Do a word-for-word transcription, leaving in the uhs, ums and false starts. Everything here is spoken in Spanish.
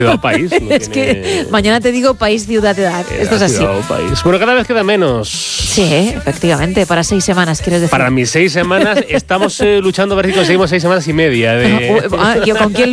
Ciudad o país. No es tiene... que mañana te digo país, ciudad, edad. Eh, Esto es así. Ciudad o país. Bueno, cada vez queda menos. Sí, efectivamente, para seis semanas, quieres decir. Para mis seis semanas, estamos eh, luchando a ver si conseguimos seis semanas y media. De... Ah, ¿con quién